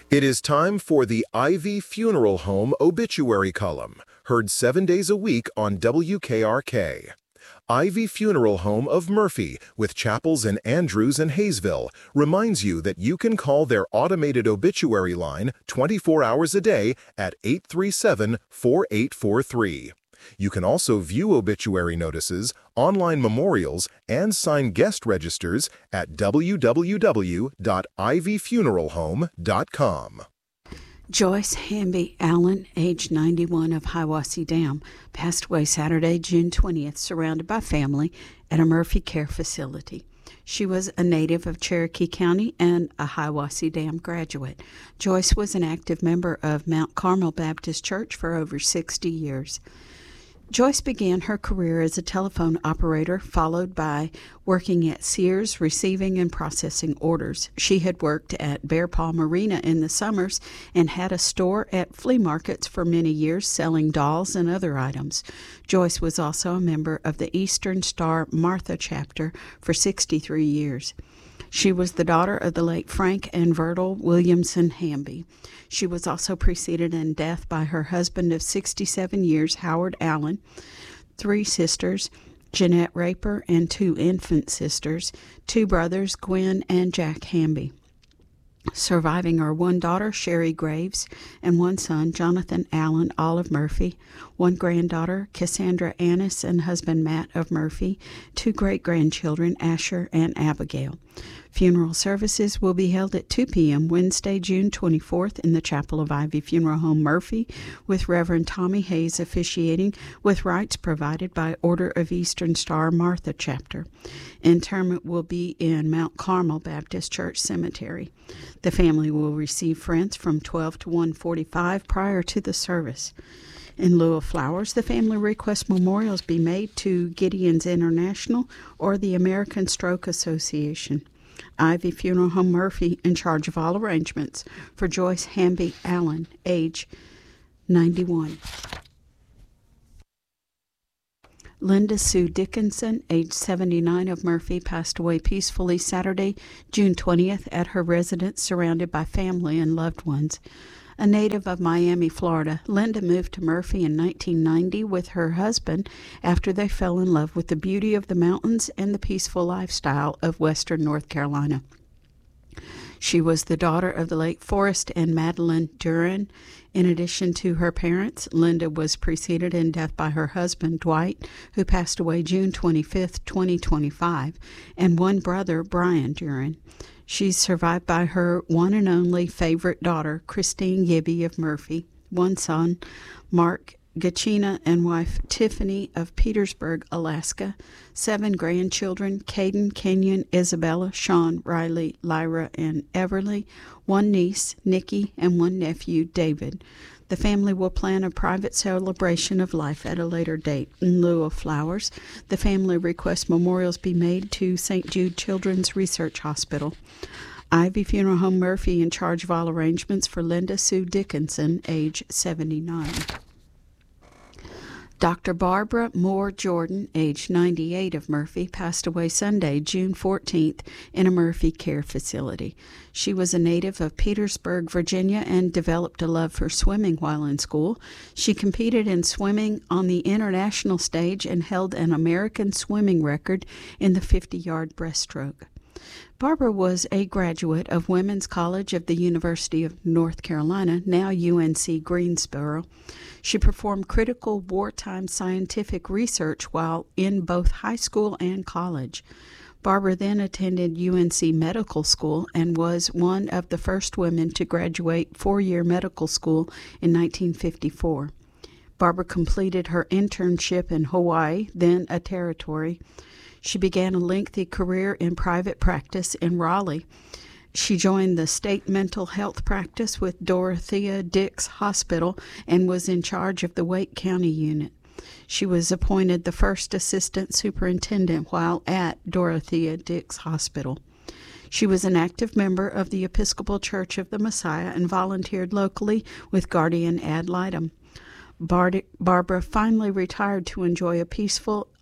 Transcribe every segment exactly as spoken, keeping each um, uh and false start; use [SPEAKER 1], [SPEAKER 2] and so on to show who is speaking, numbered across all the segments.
[SPEAKER 1] It is time for the Ivy Funeral Home obituary column, heard seven days a week on W K R K. Ivy Funeral Home of Murphy, with chapels in Andrews and Hayesville, reminds you that you can call their automated obituary line twenty-four hours a day at eight three seven, four eight four three. You can also view obituary notices, online memorials, and sign guest registers at w w w dot ivy funeral home dot com.
[SPEAKER 2] Joyce Hamby Allen, age ninety-one, of Hiwassee Dam, passed away Saturday, June twentieth, surrounded by family at a Murphy Care facility. She was a native of Cherokee County and a Hiwassee Dam graduate. Joyce was an active member of Mount Carmel Baptist Church for over sixty years. Joyce began her career as a telephone operator, followed by working at Sears, receiving and processing orders. She had worked at Bear Paw Marina in the summers and had a store at flea markets for many years, selling dolls and other items. Joyce was also a member of the Eastern Star Martha chapter for sixty-three years. She was the daughter of the late Frank and Virtle Williamson Hamby. She was also preceded in death by her husband of sixty-seven years, Howard Allen, three sisters, Jeanette Raper, and two infant sisters, two brothers, Gwen and Jack Hamby. Surviving are one daughter, Sherry Graves, and one son, Jonathan Allen, all of Murphy, one granddaughter, Cassandra Annis, and husband Matt of Murphy, two great-grandchildren, Asher and Abigail. Funeral services will be held at two p.m. Wednesday, June twenty-fourth in the Chapel of Ivy Funeral Home, Murphy, with Reverend Tommy Hayes officiating, with rites provided by Order of Eastern Star Martha Chapter. Interment will be in Mount Carmel Baptist Church Cemetery. The family will receive friends from twelve to one forty-five prior to the service. In lieu of flowers, the family requests memorials be made to Gideon's International or the American Stroke Association. Ivy Funeral Home, Murphy, in charge of all arrangements for Joyce Hamby Allen, age ninety-one. Linda Sue Dickinson, age seventy-nine, of Murphy, passed away peacefully Saturday, June twentieth, at her residence, surrounded by family and loved ones. A native of Miami, Florida, Linda moved to Murphy in nineteen ninety with her husband after they fell in love with the beauty of the mountains and the peaceful lifestyle of western North Carolina. She was the daughter of the late Forrest and Madeline Duran. In addition to her parents, Linda was preceded in death by her husband, Dwight, who passed away June twenty-fifth, twenty twenty-five, and one brother, Brian Duran. She's survived by her one and only favorite daughter, Christine Gibby of Murphy, one son, Mark Gachina, and wife Tiffany of Petersburg, Alaska, seven grandchildren, Caden, Kenyon, Isabella, Sean, Riley, Lyra, and Everly, one niece, Nikki, and one nephew, David. The family will plan a private celebration of life at a later date. In lieu of flowers, the family requests memorials be made to Saint Jude Children's Research Hospital. Ivy Funeral Home, Murphy, in charge of all arrangements for Linda Sue Dickinson, age seventy-nine. Doctor Barbara Moore Jordan, age ninety-eight, of Murphy, passed away Sunday, June fourteenth, in a Murphy Care facility. She was a native of Petersburg, Virginia, and developed a love for swimming while in school. She competed in swimming on the international stage and held an American swimming record in the fifty-yard breaststroke. Barbara was a graduate of Women's College of the University of North Carolina, now U N C Greensboro. She performed critical wartime scientific research while in both high school and college. Barbara then attended U N C Medical School and was one of the first women to graduate four-year medical school in nineteen fifty-four. Barbara completed her internship in Hawaii, then a territory. She began a lengthy career in private practice in Raleigh. She joined the state mental health practice with Dorothea Dix Hospital and was in charge of the Wake County unit. She was appointed the first assistant superintendent while at Dorothea Dix Hospital. She was an active member of the Episcopal Church of the Messiah and volunteered locally with Guardian Ad Litem. Bard- Barbara finally retired to enjoy a peaceful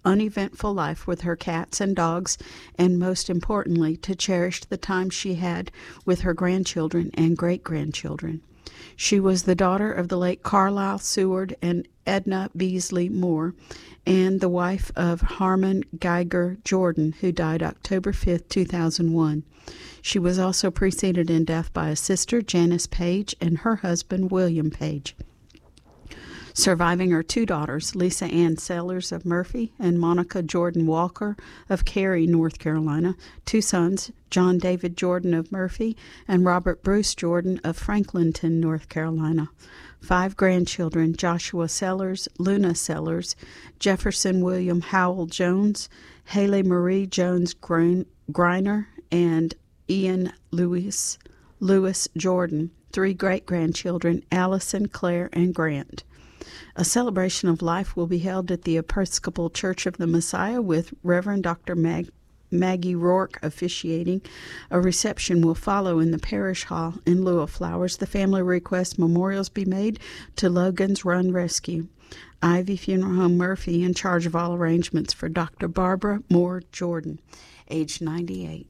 [SPEAKER 2] uneventful life with her cats and dogs, and most importantly, to cherish the time she had with her grandchildren and great-grandchildren. She was the daughter of the late Carlisle Seward and Edna Beasley Moore, and the wife of Harmon Geiger Jordan, who died October fifth, two thousand one. She was also preceded in death by a sister, Janice Page, and her husband, William Page. Surviving are two daughters, Lisa Ann Sellers of Murphy and Monica Jordan Walker of Cary, North Carolina, two sons, John David Jordan of Murphy and Robert Bruce Jordan of Franklinton, North Carolina. Five grandchildren, Joshua Sellers, Luna Sellers, Jefferson William Howell Jones, Haley Marie Jones Greiner, and Ian Lewis, Lewis Jordan. Three great-grandchildren, Allison, Claire, and Grant. A celebration of life will be held at the Episcopal Church of the Messiah with Reverend Doctor Mag- Maggie Rourke officiating. A reception will follow in the parish hall. In lieu of flowers, the family requests memorials be made to Logan's Run Rescue. Ivy Funeral Home Murphy in charge of all arrangements for Doctor Barbara Moore Jordan, age ninety-eight.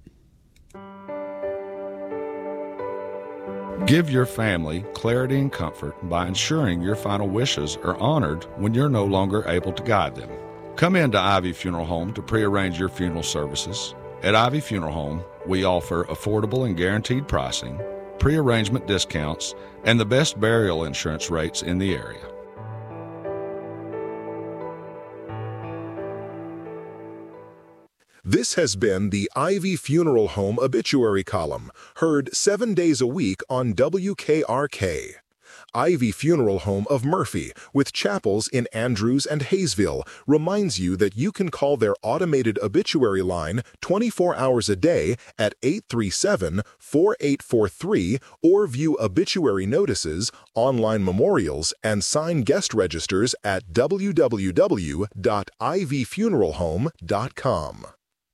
[SPEAKER 3] Give your family clarity and comfort by ensuring your final wishes are honored when you're no longer able to guide them. Come into Ivy Funeral Home to prearrange your funeral services. At Ivy Funeral Home, we offer affordable and guaranteed pricing, prearrangement discounts, and the best burial insurance rates in the area.
[SPEAKER 1] This has been the Ivy Funeral Home Obituary Column, heard seven days a week on W K R K. Ivy Funeral Home of Murphy, with chapels in Andrews and Hayesville, reminds you that you can call their automated obituary line twenty-four hours a day at eight three seven, four eight four three or view obituary notices, online memorials, and sign guest registers at w w w dot ivy funeral home dot com.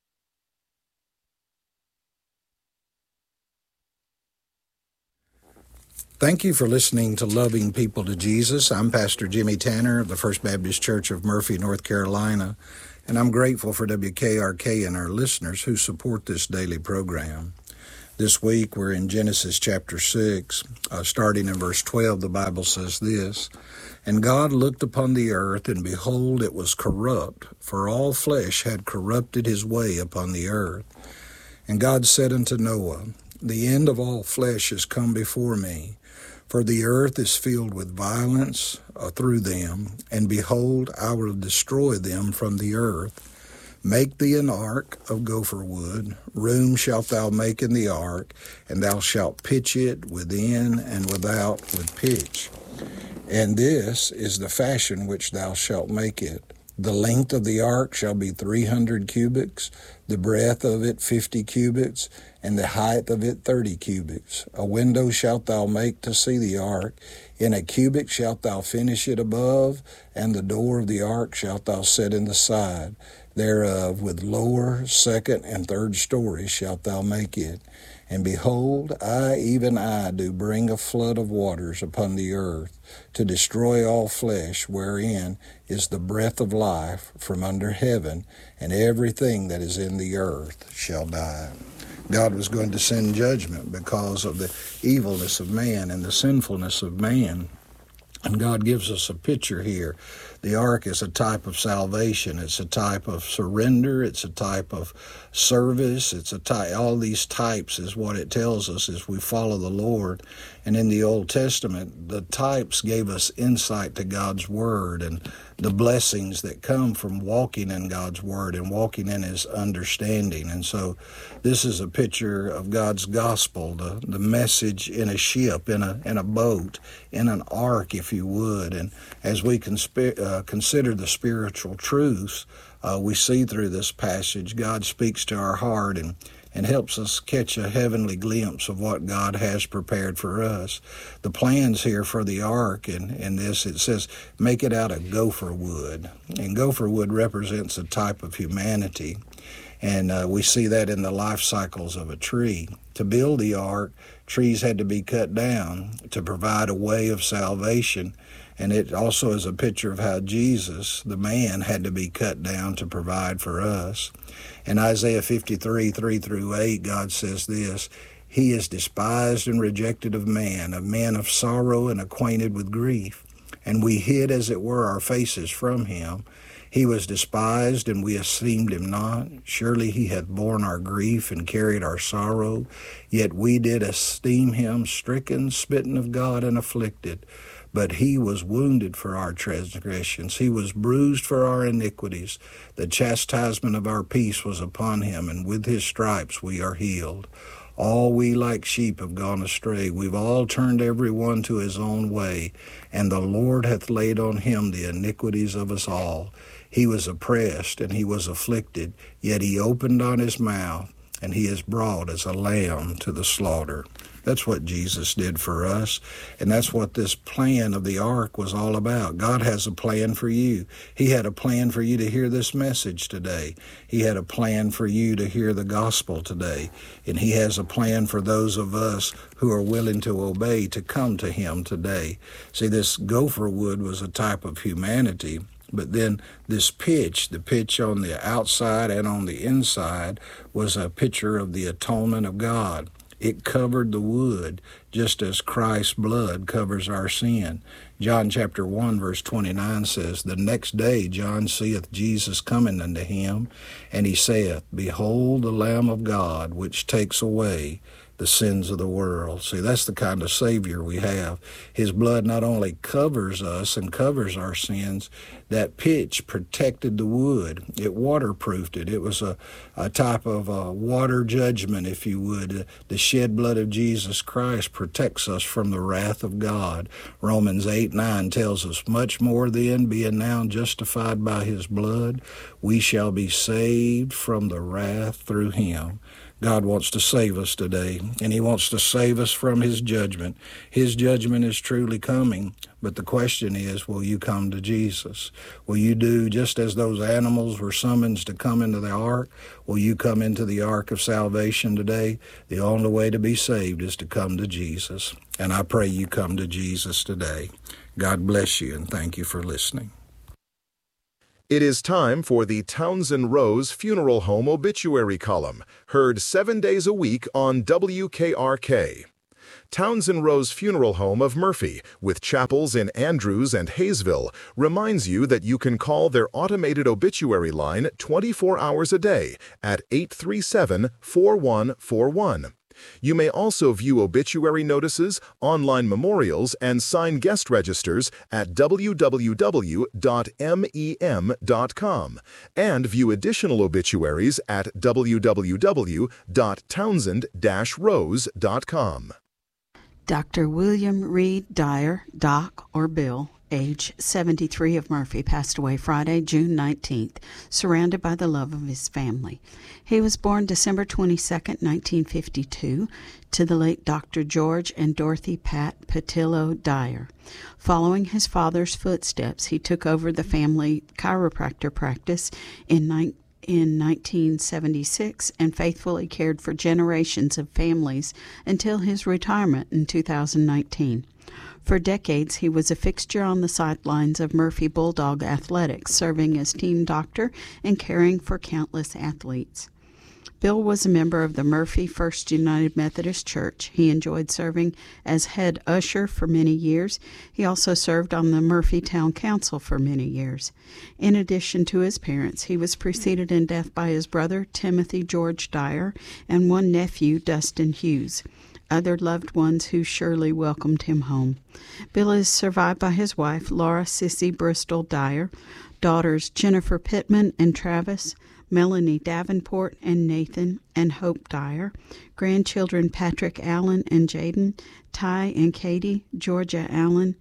[SPEAKER 4] Thank you for listening to Loving People to Jesus. I'm Pastor Jimmy Tanner of the First Baptist Church of Murphy, North Carolina, and I'm grateful for W K R K and our listeners who support this daily program. This week we're in Genesis chapter six. Uh, starting in verse twelve, the Bible says this, "And God looked upon the earth, and behold, it was corrupt, for all flesh had corrupted his way upon the earth. And God said unto Noah, The end of all flesh is come before me, for the earth is filled with violence uh, through them, and behold, I will destroy them from the earth. Make thee an ark of gopher wood, room shalt thou make in the ark, and thou shalt pitch it within and without with pitch. And this is the fashion which thou shalt make it. The length of the ark shall be three hundred cubits, the breadth of it fifty cubits, and the height of it thirty cubits. A window shalt thou make to see the ark. In a cubit shalt thou finish it above, and the door of the ark shalt thou set in the side thereof. With lower, second, and third stories shalt thou make it. And behold, I, even I, do bring a flood of waters upon the earth, to destroy all flesh, wherein is the breath of life from under heaven, and everything that is in the earth shall die." God was going to send judgment because of the evilness of man and the sinfulness of man. And God gives us a picture here. The ark is a type of salvation. It's a type of surrender. It's a type of service. It's a type, all these types is what it tells us as we follow the Lord. And in the Old Testament, the types gave us insight to God's Word and the blessings that come from walking in God's Word and walking in His understanding. And so this is a picture of God's gospel, the, the message in a ship, in a in a boat, in an ark, if you would. And as we consp- uh, consider the spiritual truths, uh, we see through this passage, God speaks to our heart and and helps us catch a heavenly glimpse of what God has prepared for us. The plans here for the ark, and in, in this, it says, make it out of gopher wood. And gopher wood represents a type of humanity. And uh, we see that in the life cycles of a tree. To build the ark, trees had to be cut down to provide a way of salvation. And it also is a picture of how Jesus, the man, had to be cut down to provide for us. In Isaiah fifty-three, three through eight, God says this, He is despised and rejected of man, a man of sorrow and acquainted with grief. And we hid, as it were, our faces from him. He was despised, and we esteemed him not. Surely he hath borne our grief and carried our sorrow. Yet we did esteem him stricken, smitten of God, and afflicted. But he was wounded for our transgressions. He was bruised for our iniquities. The chastisement of our peace was upon him, and with his stripes we are healed. All we like sheep have gone astray. We've all turned every one to his own way, and the Lord hath laid on him the iniquities of us all. He was oppressed, and he was afflicted, yet he opened not his mouth, and he is brought as a lamb to the slaughter. That's what Jesus did for us, and that's what this plan of the ark was all about. God has a plan for you. He had a plan for you to hear this message today. He had a plan for you to hear the gospel today, and he has a plan for those of us who are willing to obey to come to him today. See, this gopher wood was a type of humanity, but then this pitch, the pitch on the outside and on the inside, was a picture of the atonement of God. It covered the wood, just as Christ's blood covers our sin. John chapter one, verse twenty-nine says, The next day John seeth Jesus coming unto him, and he saith, Behold the Lamb of God, which takes away the sins of the world. See, that's the kind of Savior we have. His blood not only covers us and covers our sins, that pitch protected the wood. It waterproofed it. It was a, a type of a water judgment, if you would. The shed blood of Jesus Christ protects us from the wrath of God. Romans eight, nine tells us, Much more then, being now justified by his blood, we shall be saved from the wrath through him. God wants to save us today, and he wants to save us from his judgment. His judgment is truly coming, but the question is, will you come to Jesus? Will you do just as those animals were summoned to come into the ark? Will you come into the ark of salvation today? The only way to be saved is to come to Jesus, and I pray you come to Jesus today. God bless you, and thank you for listening.
[SPEAKER 1] It is time for the Townsend Rose Funeral Home Obituary Column, heard seven days a week on W K R K. Townsend Rose Funeral Home of Murphy, with chapels in Andrews and Hayesville, reminds you that you can call their automated obituary line twenty-four hours a day at eight three seven, four one four one. You may also view obituary notices, online memorials, and sign guest registers at w w w dot mem dot com and view additional obituaries at w w w dot townsend dash rose dot com.
[SPEAKER 2] Doctor William Reed Dyer, Doc or Bill, age seventy-three, of Murphy, passed away Friday, June nineteenth, surrounded by the love of his family. He was born December twenty-second, nineteen fifty-two, to the late Doctor George and Dorothy Pat Patillo Dyer. Following his father's footsteps, he took over the family chiropractor practice in nineteen in nineteen seventy-six and faithfully cared for generations of families until his retirement in two thousand nineteen. For decades, he was a fixture on the sidelines of Murphy Bulldog Athletics, serving as team doctor and caring for countless athletes. Bill was a member of the Murphy First United Methodist Church. He enjoyed serving as head usher for many years. He also served on the Murphy Town Council for many years. In addition to his parents, he was preceded in death by his brother, Timothy George Dyer, and one nephew, Dustin Hughes. Other loved ones who surely welcomed him home. Bill is survived by his wife, Laura Sissy Bristol Dyer, daughters Jennifer Pittman and Travis, Melanie Davenport and Nathan and Hope Dyer, grandchildren Patrick Allen and Jaden, Ty and Katie, Georgia Allen,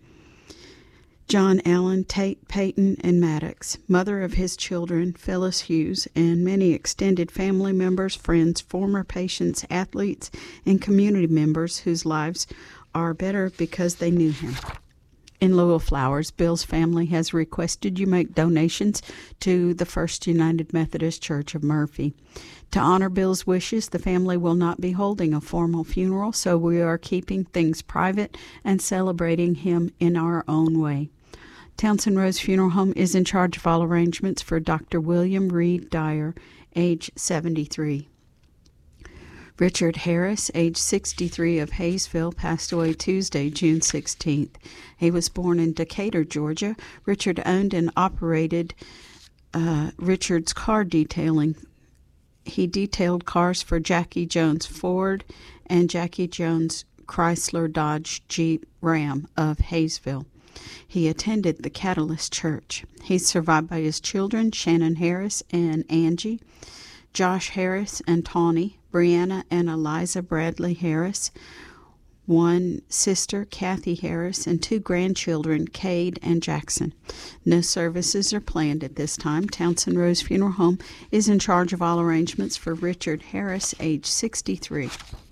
[SPEAKER 2] John Allen, Tate Payton, and Maddox, mother of his children, Phyllis Hughes, and many extended family members, friends, former patients, athletes, and community members whose lives are better because they knew him. In lieu of flowers, Bill's family has requested you make donations to the First United Methodist Church of Murphy. To honor Bill's wishes, the family will not be holding a formal funeral, so we are keeping things private and celebrating him in our own way. Townsend Rose Funeral Home is in charge of all arrangements for Doctor William Reed Dyer, age seventy-three. Richard Harris, age sixty-three, of Hayesville, passed away Tuesday, June sixteenth. He was born in Decatur, Georgia. Richard owned and operated uh, Richard's Car Detailing. He detailed cars for Jackie Jones Ford and Jackie Jones Chrysler Dodge Jeep Ram of Hayesville. He attended the Catalyst Church. He's survived by his children, Shannon Harris and Angie, Josh Harris and Tawny, Brianna and Eliza Bradley Harris, one sister, Kathy Harris, and two grandchildren, Cade and Jackson. No services are planned at this time. Townsend Rose Funeral Home is in charge of all arrangements for Richard Harris, age sixty-three.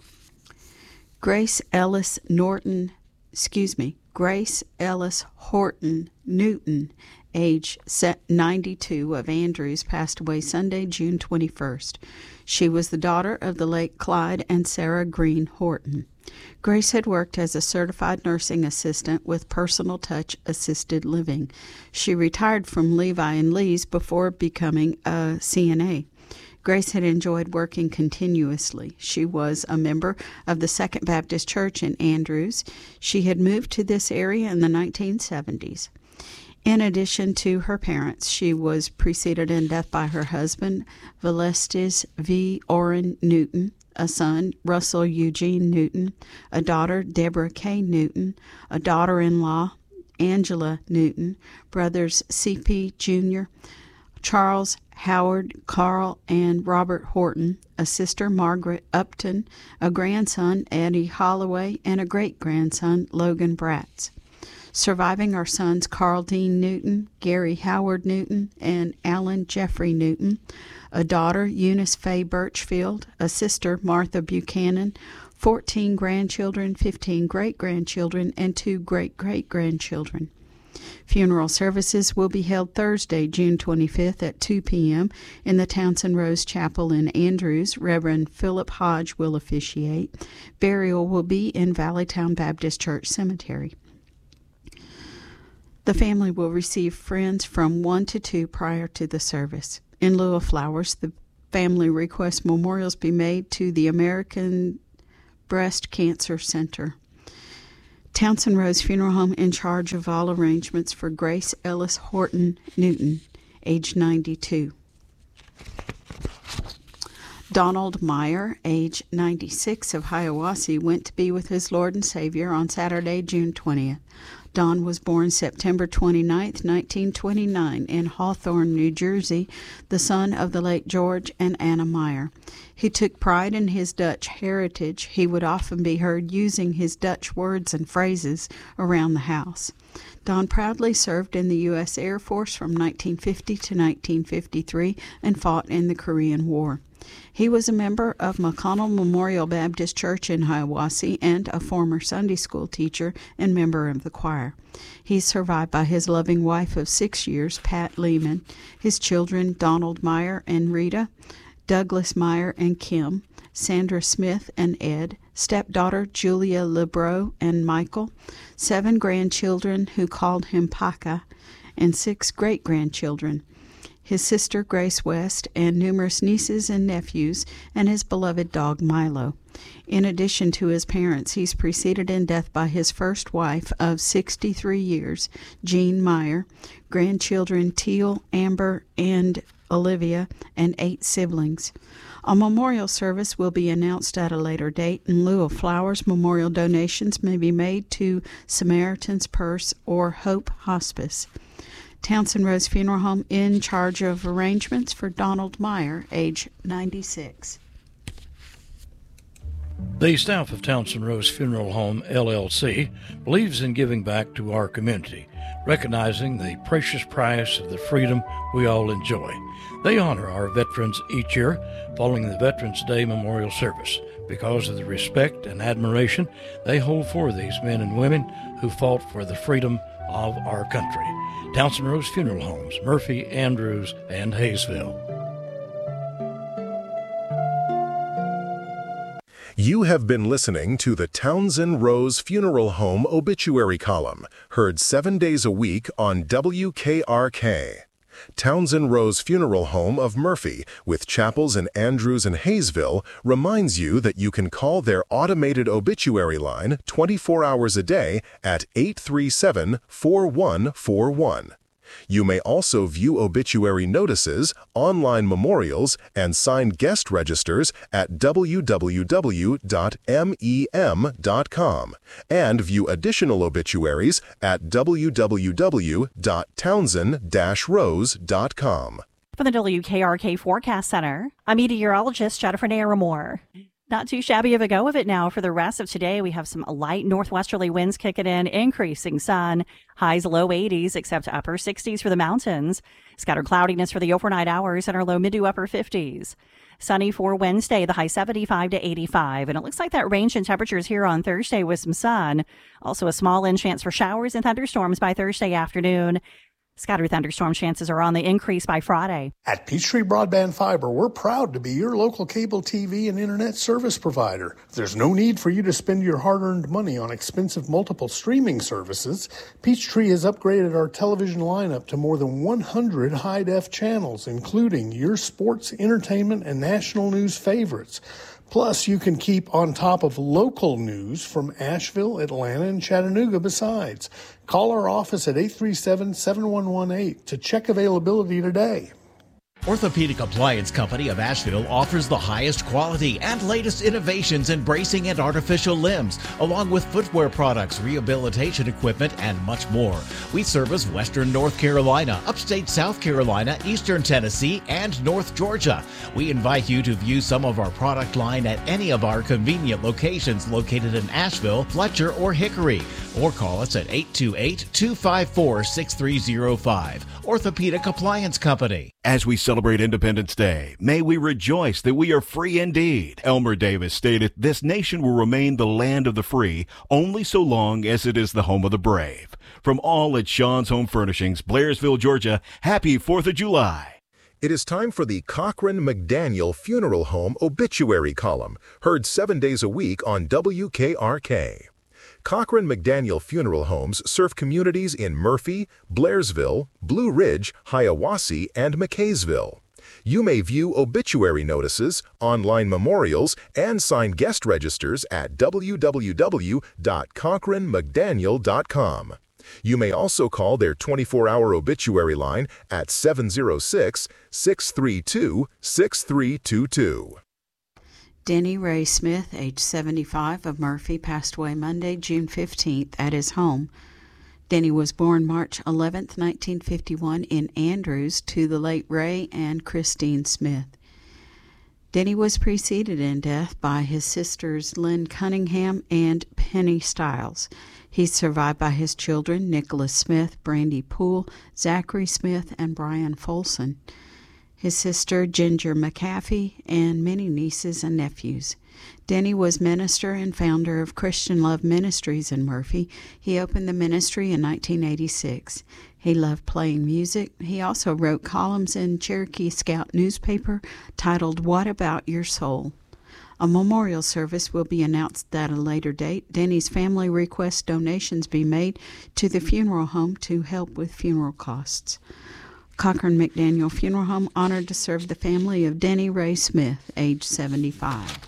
[SPEAKER 2] Grace Ellis Norton, excuse me, Grace Ellis Horton Newton, age ninety-two, of Andrews, passed away Sunday, June twenty-first. She was the daughter of the late Clyde and Sarah Green Horton. Grace had worked as a certified nursing assistant with Personal Touch Assisted Living. She retired from Levi and Lee's before becoming a C N A. Grace had enjoyed working continuously. She was a member of the Second Baptist Church in Andrews. She had moved to this area in the nineteen seventies. In addition to her parents, she was preceded in death by her husband, Valestis V. Orrin Newton, a son, Russell Eugene Newton, a daughter, Deborah K. Newton, a daughter-in-law, Angela Newton, brothers C P Junior, Charles, Howard, Carl, and Robert Horton, a sister, Margaret Upton, a grandson, Eddie Holloway, and a great-grandson, Logan Bratz. Surviving are sons Carl Dean Newton, Gary Howard Newton, and Alan Jeffrey Newton, a daughter, Eunice Faye Birchfield, a sister, Martha Buchanan, fourteen grandchildren, fifteen great-grandchildren, and two great-great-grandchildren. Funeral services will be held Thursday, June twenty-fifth at two p.m. in the Townsend Rose Chapel in Andrews. Reverend Philip Hodge will officiate. Burial will be in Valleytown Baptist Church Cemetery. The family will receive friends from one to two prior to the service. In lieu of flowers, the family requests memorials be made to the American Breast Cancer Center. Townsend Rose Funeral Home in charge of all arrangements for Grace Ellis Horton Newton, age ninety-two. Donald Meyer, age ninety-six, of Hiawassee, went to be with his Lord and Savior on Saturday, June twentieth. Don was born September twenty-ninth, nineteen twenty-nine, in Hawthorne, New Jersey, the son of the late George and Anna Meyer. He took pride in his Dutch heritage. He would often be heard using his Dutch words and phrases around the house. Don proudly served in the U S Air Force from nineteen fifty to nineteen fifty-three and fought in the Korean War. He was a member of McConnell Memorial Baptist Church in Hiawassee and a former Sunday school teacher and member of the choir. He's survived by his loving wife of six years, Pat Lehman, his children, Donald Meyer and Rita, Douglas Meyer and Kim, Sandra Smith and Ed, stepdaughter Julia Lebrow and Michael, seven grandchildren who called him Paca, and six great-grandchildren, his sister Grace West, and numerous nieces and nephews, and his beloved dog Milo. In addition to his parents, he's preceded in death by his first wife of sixty-three years, Jean Meyer, grandchildren Teal, Amber, and Olivia, and eight siblings. A memorial service will be announced at a later date. In lieu of flowers, memorial donations may be made to Samaritan's Purse or Hope Hospice. Townsend Rose Funeral Home in charge of arrangements for Donald Meyer, age ninety-six.
[SPEAKER 5] The staff of Townsend Rose Funeral Home, L L C, believes in giving back to our community, recognizing the precious price of the freedom we all enjoy. They honor our veterans each year following the Veterans Day Memorial Service because of the respect and admiration they hold for these men and women who fought for the freedom of our country. Townsend Rose Funeral Homes, Murphy, Andrews, and Hayesville.
[SPEAKER 1] You have been listening to the Townsend Rose Funeral Home Obituary Column, heard seven days a week on W K R K. Townsend Rose Funeral Home of Murphy, with chapels in Andrews and Hayesville, reminds you that you can call their automated obituary line twenty-four hours a day at eight three seven, four one four one. You may also view obituary notices, online memorials, and signed guest registers at w w w dot mem dot com and view additional obituaries at w w w dot townsend dash rose dot com.
[SPEAKER 6] From the W K R K Forecast Center, I'm meteorologist Jennifer Naramore. Not too shabby of a go of it now for the rest of today. We have some light northwesterly winds kicking in, increasing sun, highs low eighties, except upper sixties for the mountains. Scattered cloudiness for the overnight hours and our low mid to upper fifties. Sunny for Wednesday, the high seventy-five to eighty-five. And it looks like that range in temperatures here on Thursday with some sun. Also a small in chance for showers and thunderstorms by Thursday afternoon. Scattered thunderstorm chances are on the increase by Friday.
[SPEAKER 7] At Peachtree Broadband Fiber, we're proud to be your local cable T V and internet service provider. There's no need for you to spend your hard-earned money on expensive multiple streaming services. Peachtree has upgraded our television lineup to more than one hundred high-def channels, including your sports, entertainment, and national news favorites. Plus, you can keep on top of local news from Asheville, Atlanta, and Chattanooga besides. Call our office at eight three seven, seven one one eight to check availability today.
[SPEAKER 8] Orthopedic Appliance Company of Asheville offers the highest quality and latest innovations in bracing and artificial limbs, along with footwear products, rehabilitation equipment, and much more. We service Western North Carolina, upstate South Carolina, Eastern Tennessee, and North Georgia. We invite you to view some of our product line at any of our convenient locations located in Asheville, Fletcher, or Hickory, or call us at eight two eight, two five four, six three zero five. Orthopedic Appliance Company.
[SPEAKER 9] As we celebrate Independence Day, may we rejoice that we are free indeed. Elmer Davis stated, "This nation will remain the land of the free only so long as it is the home of the brave." From all at Sean's Home Furnishings, Blairsville, Georgia, happy fourth of July.
[SPEAKER 1] It is time for the Cochran McDaniel Funeral Home Obituary Column, heard seven days a week on W K R K. Cochran McDaniel Funeral Homes serve communities in Murphy, Blairsville, Blue Ridge, Hiawassee, and McKaysville. You may view obituary notices, online memorials, and sign guest registers at w w w dot cochran mcdaniel dot com. You may also call their twenty-four hour obituary line at seven zero six, six three two, six three two two.
[SPEAKER 2] Denny Ray Smith, age seventy-five, of Murphy, passed away Monday, June fifteenth, at his home. Denny was born March eleventh, nineteen fifty-one, in Andrews to the late Ray and Christine Smith. Denny was preceded in death by his sisters Lynn Cunningham and Penny Stiles. He's survived by his children, Nicholas Smith, Brandy Poole, Zachary Smith, and Brian Folson, his sister Ginger McAfee, and many nieces and nephews. Denny was minister and founder of Christian Love Ministries in Murphy. He opened the ministry in nineteen eighty-six. He loved playing music. He also wrote columns in Cherokee Scout newspaper titled What About Your Soul? A memorial service will be announced at a later date. Denny's family requests donations be made to the funeral home to help with funeral costs. Cochran McDaniel Funeral Home honored to serve the family of Denny Ray Smith, age seventy-five.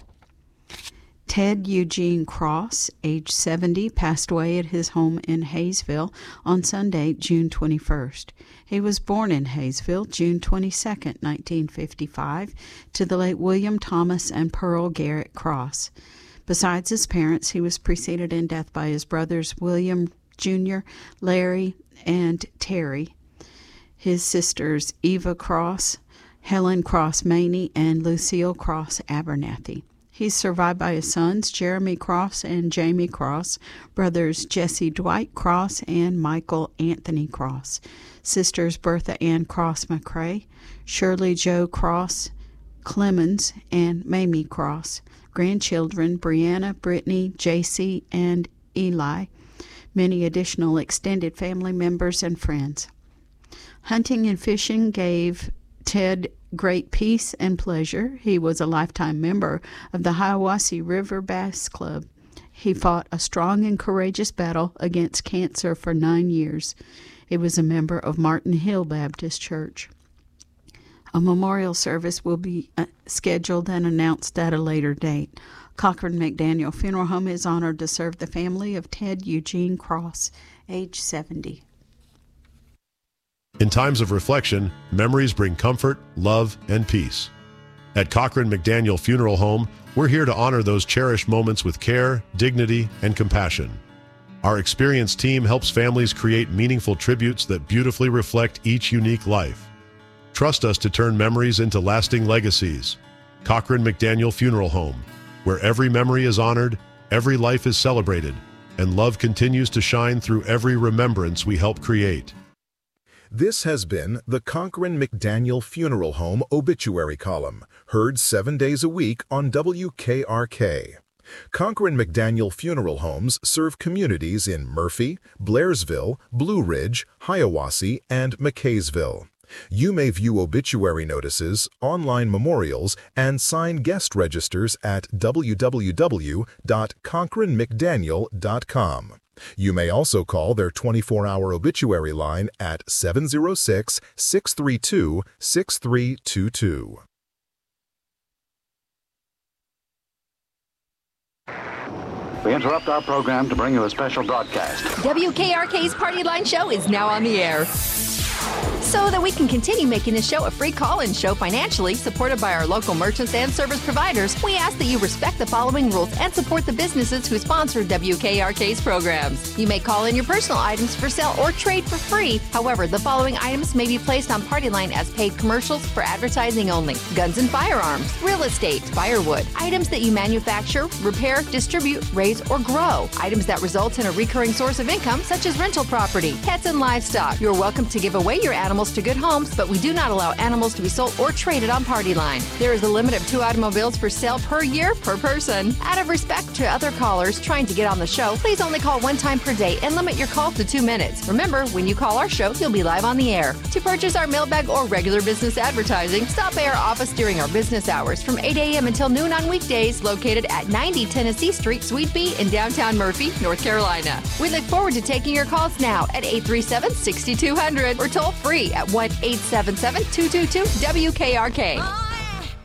[SPEAKER 2] Ted Eugene Cross, age seventy, passed away at his home in Hayesville on Sunday, June twenty-first. He was born in Hayesville, June twenty-second, nineteen fifty-five, to the late William Thomas and Pearl Garrett Cross. Besides his parents, he was preceded in death by his brothers William Junior, Larry, and Terry, his sisters Eva Cross, Helen Cross Maney, and Lucille Cross Abernathy. He's survived by his sons Jeremy Cross and Jamie Cross, brothers Jesse Dwight Cross and Michael Anthony Cross, sisters Bertha Ann Cross McCrae, Shirley Jo Cross Clemens, and Mamie Cross, grandchildren Brianna, Brittany, J C, and Eli, many additional extended family members and friends. Hunting and fishing gave Ted great peace and pleasure. He was a lifetime member of the Hiawassee River Bass Club. He fought a strong and courageous battle against cancer for nine years. He was a member of Martin Hill Baptist Church. A memorial service will be uh, scheduled and announced at a later date. Cochran McDaniel Funeral Home is honored to serve the family of Ted Eugene Cross, age seventy.
[SPEAKER 10] In times of reflection, memories bring comfort, love, and peace. At Cochran McDaniel Funeral Home, we're here to honor those cherished moments with care, dignity, and compassion. Our experienced team helps families create meaningful tributes that beautifully reflect each unique life. Trust us to turn memories into lasting legacies. Cochran McDaniel Funeral Home, where every memory is honored, every life is celebrated, and love continues to shine through every remembrance we help create.
[SPEAKER 1] This has been the Cochran McDaniel Funeral Home Obituary Column, heard seven days a week on W K R K. Cochran McDaniel Funeral Homes serve communities in Murphy, Blairsville, Blue Ridge, Hiawassee, and McKaysville. You may view obituary notices, online memorials, and sign guest registers at w w w dot cochran mcdaniel dot com. You may also call their twenty-four hour obituary line at seven oh six, six three two, six three two two.
[SPEAKER 11] We interrupt our program to bring you a special broadcast.
[SPEAKER 12] W K R K's Party Line Show is now on the air. So that we can continue making this show a free call-in show financially, supported by our local merchants and service providers, we ask that you respect the following rules and support the businesses who sponsor W K R K's programs. You may call in your personal items for sale or trade for free. However, the following items may be placed on Party Line as paid commercials for advertising only: guns and firearms, real estate, firewood, items that you manufacture, repair, distribute, raise, or grow, items that result in a recurring source of income, such as rental property, pets, and livestock. You're welcome to give away your animals to good homes, but we do not allow animals to be sold or traded on Party Line. There is a limit of two automobiles for sale per year per person. Out of respect to other callers trying to get on the show, please only call one time per day and limit your call to two minutes. Remember, when you call our show, you'll be live on the air. To purchase our mailbag or regular business advertising, stop by our office during our business hours from eight a.m. until noon on weekdays, located at ninety Tennessee Street, Suite B in downtown Murphy, North Carolina. We look forward to taking your calls now at eight three seven, six two zero zero or toll free at one eight seven seven, two two two, W K R K.